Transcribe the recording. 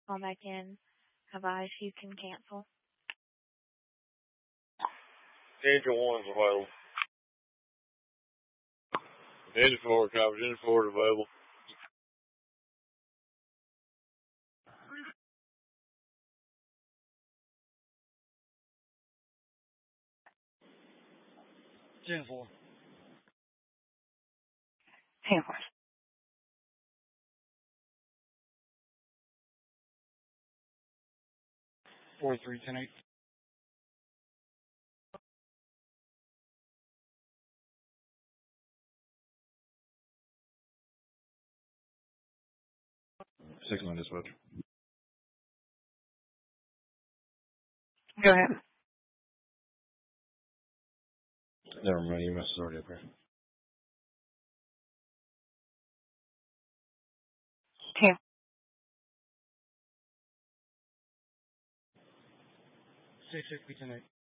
call back in. Advise you can cancel. Angel 1's available. Engine 4, copy. Engine 4 is available. Engine 4. Hang on. 4310-8. Six line dispatch. Go ahead. Never mind, your message is already up here. Here. 66010-8.